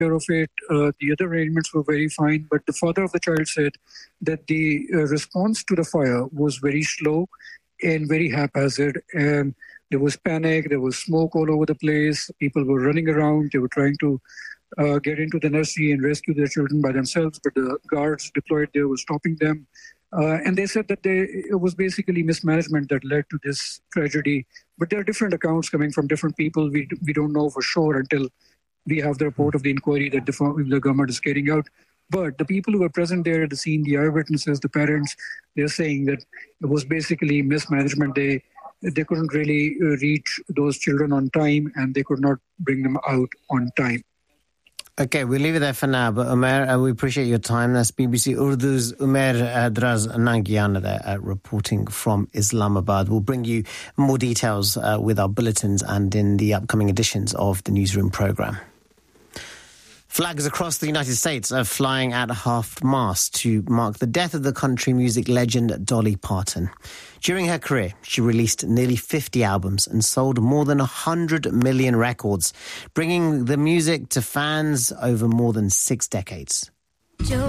care of it. The other arrangements were very fine, but the father of the child said that the response to the fire was very slow and very haphazard, and there was panic, there was smoke all over the place, people were running around, they were trying to get into the nursery and rescue their children by themselves, but the guards deployed there were stopping them. And they said that it was basically mismanagement that led to this tragedy. But there are different accounts coming from different people. We don't know for sure until we have the report of the inquiry that the government is carrying out. But the people who were present there at the scene, the eyewitnesses, the parents, they're saying that it was basically mismanagement. They couldn't really reach those children on time, and they could not bring them out on time. Okay, we'll leave it there for now, but Umair, we appreciate your time. That's BBC Urdu's Umair Draz Nangiana there reporting from Islamabad. We'll bring you more details with our bulletins and in the upcoming editions of the Newsroom programme. Flags across the United States are flying at half-mast to mark the death of the country music legend Dolly Parton. During her career, she released nearly 50 albums and sold more than 100 million records, bringing the music to fans over more than 6 decades.